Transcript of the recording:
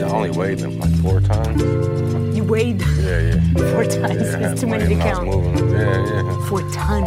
I only weighed them like 4 times. You weighed Yeah. 4 times. Yeah, It's too many to count. 4 tons.